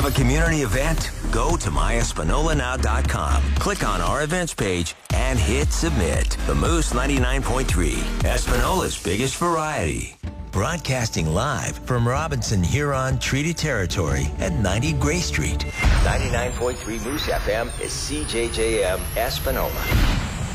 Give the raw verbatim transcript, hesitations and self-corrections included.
a community event? Go to my espanola now dot com, click on our events page, and hit submit. The Moose ninety-nine point three, Espanola's biggest variety. Broadcasting live from Robinson Huron Treaty Territory at ninety Gray Street. ninety-nine point three Moose F M is C J J M Espanola.